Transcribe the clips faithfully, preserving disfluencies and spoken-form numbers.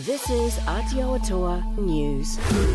This is Aotearoa News.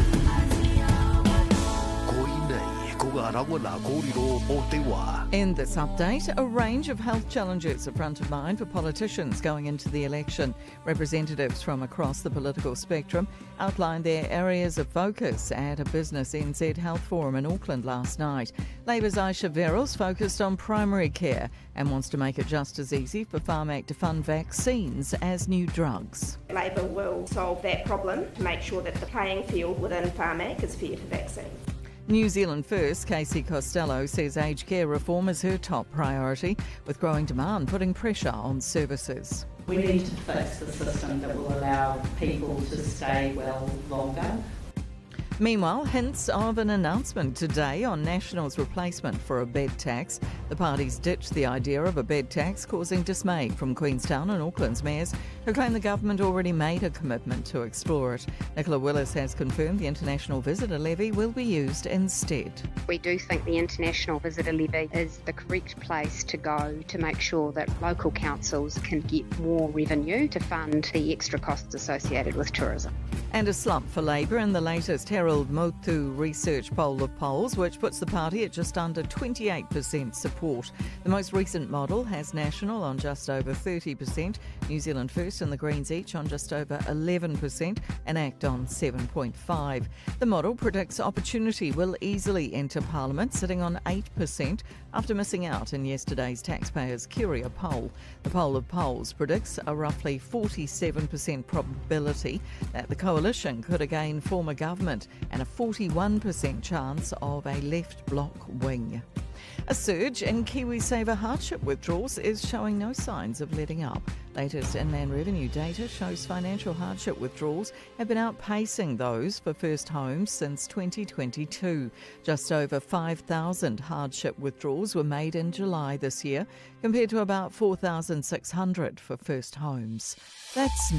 In this update, a range of health challenges are front of mind for politicians going into the election. Representatives from across the political spectrum outlined their areas of focus at a Business N Z Health Forum in Auckland last night. Labour's Aisha Verrills focused on primary care and wants to make it just as easy for Pharmac to fund vaccines as new drugs. Labor will solve that problem to make sure that the playing field within Pharmac is fair for vaccines. New Zealand First, Casey Costello, says aged care reform is her top priority, with growing demand putting pressure on services. We need to fix the system that will allow people to stay well longer. Meanwhile, hints of an announcement today on National's replacement for a bed tax. The parties ditched the idea of a bed tax, causing dismay from Queenstown and Auckland's mayors, who claim the government already made a commitment to explore it. Nicola Willis has confirmed the international visitor levy will be used instead. We do think the international visitor levy is the correct place to go to make sure that local councils can get more revenue to fund the extra costs associated with tourism. And a slump for Labour in the latest Harold Motu research poll of polls, which puts the party at just under twenty-eight percent support. The most recent model has National on just over thirty percent, New Zealand First and the Greens each on just over eleven percent, and ACT on seven point five. The model predicts Opportunity will easily enter Parliament, sitting on eight percent after missing out in yesterday's Taxpayers' Curia poll. The poll of polls predicts a roughly forty-seven percent probability that the coalition could again form a government and a forty-one percent chance of a left bloc wing. A surge in KiwiSaver hardship withdrawals is showing no signs of letting up. Latest inland revenue data shows financial hardship withdrawals have been outpacing those for first homes since twenty twenty-two. Just over five thousand hardship withdrawals were made in July this year, compared to about four thousand six hundred for first homes. That's